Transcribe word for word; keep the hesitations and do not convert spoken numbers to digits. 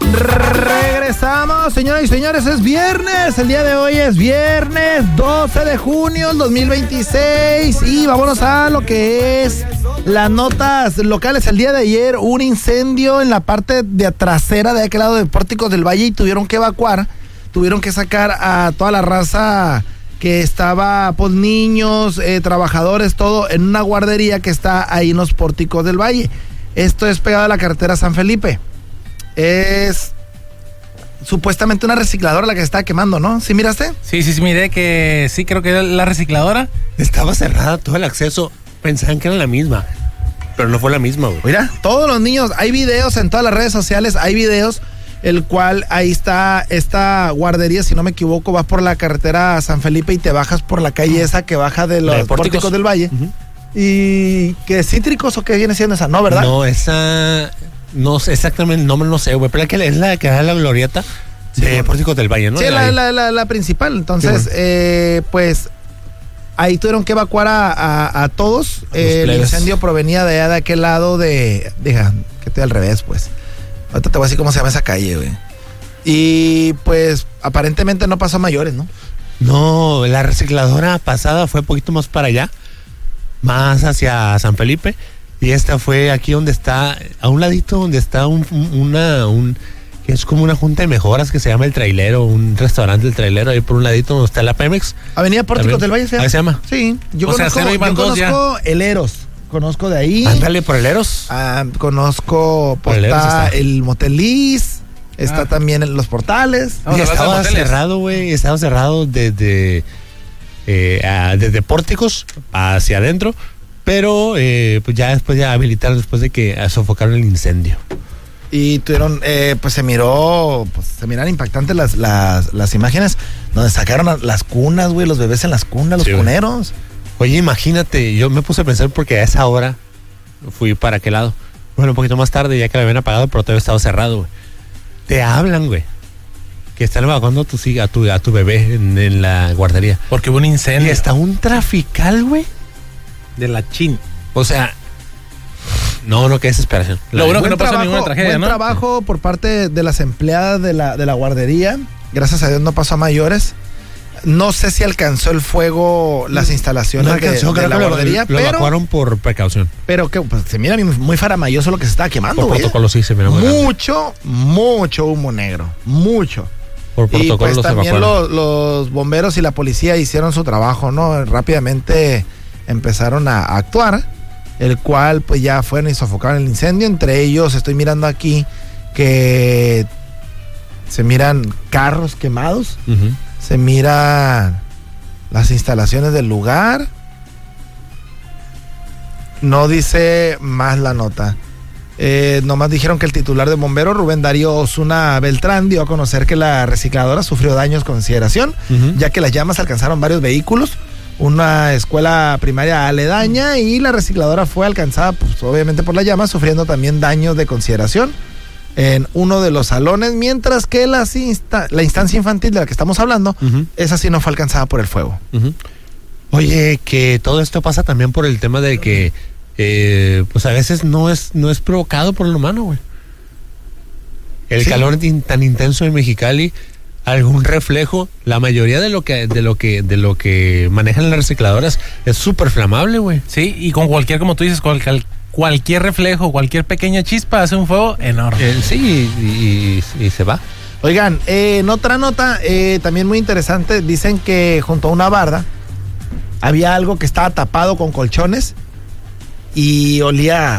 Regresamos, señoras y señores, es viernes, el día de hoy es viernes doce de junio del dos mil veintiséis y vámonos a lo que es las notas locales. El día de ayer hubo un incendio en la parte de trasera de aquel lado de Pórticos del Valle y tuvieron que evacuar, tuvieron que sacar a toda la raza que estaba, pues niños, eh, trabajadores, todo en una guardería que está ahí en los Pórticos del Valle. Esto es pegado a la carretera San Felipe. Es supuestamente una recicladora la que se estaba quemando, ¿no? ¿Sí miraste? Sí, sí, sí, miré que sí, creo que era la recicladora. Estaba cerrada todo el acceso. Pensaban que era la misma, pero no fue la misma, güey. Mira, todos los niños, hay videos en todas las redes sociales, hay videos, el cual ahí está esta guardería, si no me equivoco, vas por la carretera San Felipe y te bajas por la calle esa que baja de los de Pórticos. Pórticos del Valle. Uh-huh. ¿Y qué, cítricos o qué viene siendo esa? No, ¿verdad? No, esa... No sé exactamente el nombre, no sé, güey, pero es la que da la glorieta de sí, Pórticos del Valle, ¿no? Sí, la, la, la, la principal. Entonces, sí, eh, pues, ahí tuvieron que evacuar a, a, a todos. Eh, el incendio provenía de allá de aquel lado de... Deja, que estoy al revés, pues. Ahorita te voy a decir cómo se llama esa calle, güey. Y, pues, aparentemente no pasó a mayores, ¿no? No, la recicladora pasada fue un poquito más para allá, más hacia San Felipe. Y esta fue aquí donde está, a un ladito donde está un, una, un, que es como una junta de mejoras que se llama El Trailero, un restaurante del Trailero, ahí por un ladito donde está la Pemex. Avenida Pórticos del Valle, ¿se llama? Ahí se llama. Sí, yo o conozco, sea, yo conozco El Eros, conozco de ahí. Ándale, por El Eros. Ah, conozco, pues por el, está está. el Motel Liz, está ah. también en Los Portales. Y estaba cerrado, güey, estaba cerrado desde, eh, a, desde Pórticos hacia adentro. Pero eh, pues ya después ya habilitaron después de que sofocaron el incendio. Y tuvieron, eh, pues se miró, pues se miran impactantes las, las, las imágenes donde sacaron las cunas, güey, los bebés en las cunas, los sí, cuneros. Oye, imagínate, yo me puse a pensar porque a esa hora fui para aquel lado. Bueno, un poquito más tarde, ya que lo habían apagado, pero todavía estaba cerrado, güey. Te hablan, güey, que están evacuando a tu, a tu, a tu bebé en, en la guardería. Porque hubo un incendio. Y está un trafical, güey. De la chin. O sea, no, no, qué desesperación. Lo bueno que no pasó ninguna tragedia, buen ¿no? Buen trabajo por parte de las empleadas de la, de la guardería. Gracias a Dios no pasó a mayores. No sé si alcanzó el fuego las instalaciones no alcanzó, de, de la guardería, lo, pero... Lo evacuaron por precaución. Pero que pues, se mira muy faramayoso lo que se estaba quemando, Por güey. protocolo sí se mira muy Mucho, grande. mucho humo negro. Mucho. Por protocolo y pues los también los, los bomberos y la policía hicieron su trabajo, ¿no? Rápidamente empezaron a actuar, el cual pues ya fueron y sofocaron el incendio. Entre ellos estoy mirando aquí que se miran carros quemados, uh-huh. se miran las instalaciones del lugar. No dice más la nota. Eh, nomás dijeron que el titular de bomberos, Rubén Darío Osuna Beltrán, dio a conocer que la recicladora sufrió daños con consideración, uh-huh. ya que las llamas alcanzaron varios vehículos, una escuela primaria aledaña, y la recicladora fue alcanzada, pues obviamente por la llama, sufriendo también daños de consideración en uno de los salones, mientras que las insta- la instancia infantil de la que estamos hablando, uh-huh. esa sí no fue alcanzada por el fuego. Uh-huh. Oye, que todo esto pasa también por el tema de que eh, pues a veces no es, no es provocado por el humano, güey. El sí. calor tan intenso en Mexicali, algún reflejo, la mayoría de lo que de lo que de lo que manejan las recicladoras es súper flamable, güey. Sí, y con cualquier, como tú dices, cual, cualquier reflejo, cualquier pequeña chispa hace un fuego enorme. Eh, sí, y, y, y se va. Oigan, eh, en otra nota, eh, también muy interesante, dicen que junto a una barda había algo que estaba tapado con colchones y olía